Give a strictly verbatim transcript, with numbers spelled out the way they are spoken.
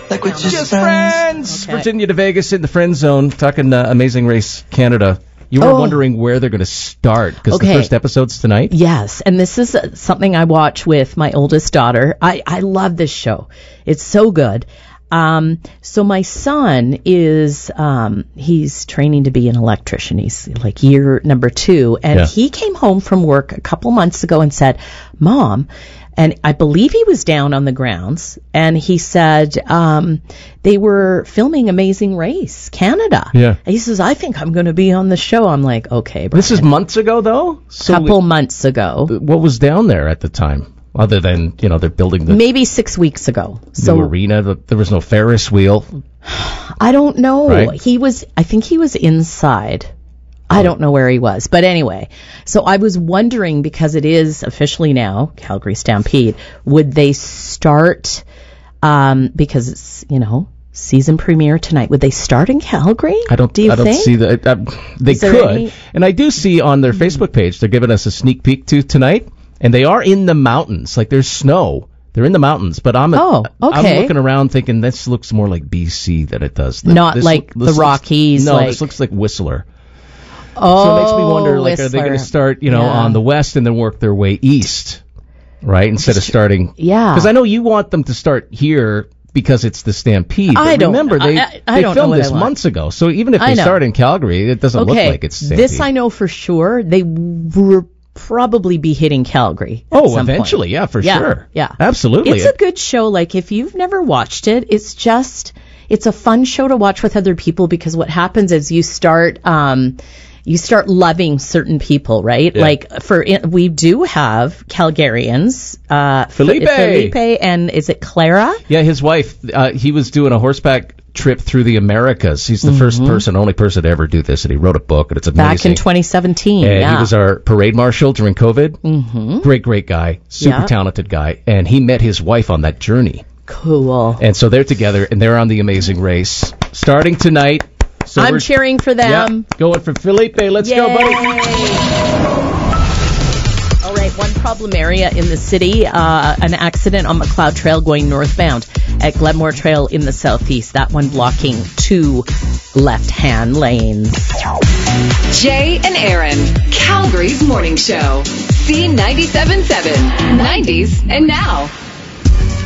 Like we're just, Just friends. friends. Okay. Virginia to Vegas in the friend zone, talking uh, Amazing Race Canada. You were Oh. wondering where they're going to start because Okay. the first episode's tonight. Yes, and this is uh, something I watch with my oldest daughter. I, I love this show. It's so good. Um, so my son is, um, he's training to be an electrician. He's like year number two. And Yeah. he came home from work a couple months ago and said, Mom, and I believe he was down on the grounds, and he said, um, they were filming Amazing Race Canada. Yeah. And he says, I think I'm going to be on the show. I'm like, okay, Brian. This is months ago, though? So couple months ago. What was down there at the time? Other than, you know, they're building the Maybe six weeks ago. new So arena. The, there was no Ferris wheel. I don't know. Right. He was, I think he was inside. I don't know where he was. But anyway, so I was wondering, because it is officially now Calgary Stampede, would they start, um, because it's, you know, season premiere tonight, would they start in Calgary? I don't. Do you I don't think? see that. Uh, they Is there could, any- and I do see on their Facebook page they're giving us a sneak peek to tonight, and they are in the mountains. Like there's snow. They're in the mountains, but I'm Oh, okay. I'm looking around thinking this looks more like B C than it does. The, Not this like look- the this Rockies, Looks, no, like- this looks like Whistler. Oh, So it makes me wonder, like, are they going to Whistler. start, you know, Yeah. on the west and then work their way east, right? Instead of starting. Yeah. Because I know you want them to start here because it's the Stampede. But I don't- remember, they, I- I they don't know filmed what I this want. months ago. So even if I they know. start in Calgary, it doesn't Okay, look like it's Stampede. this I know for sure. They will probably be hitting Calgary. at Oh, some point. eventually, yeah, for Yeah, sure. yeah. Absolutely. It's a good show. Like, if you've never watched it, it's just, it's a fun show to watch with other people, because what happens is you start, um, you start loving certain people, right? Yeah. Like, for, we do have Calgarians, uh, Felipe. Felipe, and is it Clara? Yeah, his wife, uh, he was doing a horseback trip through the Americas. He's the first person, only person to ever do this, and he wrote a book, and it's amazing. Back in twenty seventeen, And yeah. he was our parade marshal during COVID. Mm-hmm. Great, great guy. Super Yeah. talented guy. And he met his wife on that journey. Cool. And so they're together, and they're on the Amazing Race. Starting tonight. So I'm we're- cheering for them. Yeah, going for Felipe. Let's go, buddy. All right, one problem area in the city, uh, an accident on McLeod Trail going northbound at Glenmore Trail in the southeast. That one blocking two left-hand lanes. Jay and Aaron, Calgary's morning show. C ninety-seven point seven, nineties and now.